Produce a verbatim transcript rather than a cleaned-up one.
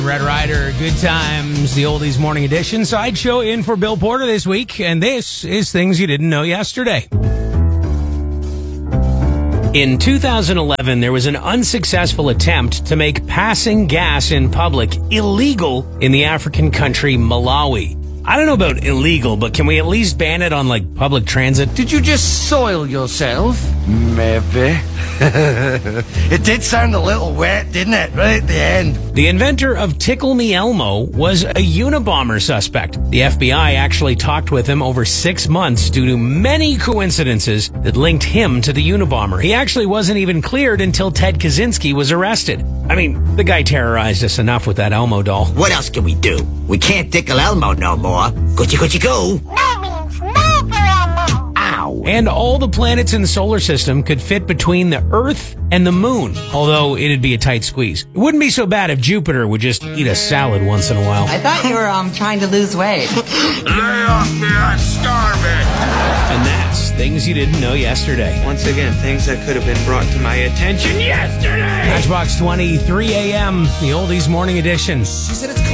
Red Rider, Good Times, the Oldies Morning Edition. Sideshow in for Bill Porter this week, and this is Things You Didn't Know Yesterday. In two thousand eleven, there was an unsuccessful attempt to make passing gas in public illegal in the African country Malawi. I don't know about illegal, but can we at least ban it on, like, public transit? Did you just soil yourself? Maybe. It did sound a little wet, didn't it? Right at the end. The inventor of Tickle Me Elmo was a Unabomber suspect. The F B I actually talked with him over six months due to many coincidences that linked him to the Unabomber. He actually wasn't even cleared until Ted Kaczynski was arrested. I mean, the guy terrorized us enough with that Elmo doll. What else can we do? We can't tickle Elmo no more. Goochie goochie goo. No means no for Elmo. Ow. And all the planets in the solar system could fit between the Earth and the Moon, although it'd be a tight squeeze. It wouldn't be so bad if Jupiter would just eat a salad once in a while. I thought you were um trying to lose weight. Lay off me, I'm starving. And that's Things You Didn't Know Yesterday. Once again, things that could have been brought to my attention yesterday. Matchbox twenty, three a.m., the Oldies Morning Edition. She said it's